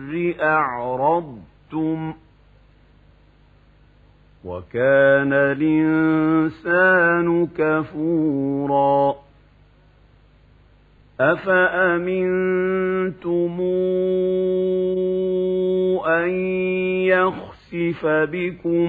البر أعرضتم وكان الإنسان كفورا أفأمنتم أن يخسف بكم